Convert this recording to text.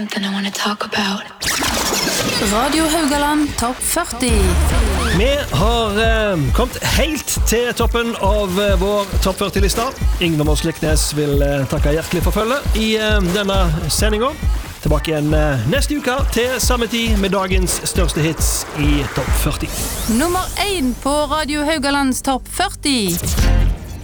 something I want to talk about. Radio Haugaland Topp 40. Vi har kommet helt til toppen av vår Topp 40-lista. Ingvar Morsliknes vil takke hjertelig for følget i denne sendingen. Tilbake igjen neste uke til samme tid med dagens største hits i Topp 40. Nummer 1 på Radio Haugalands Topp 40.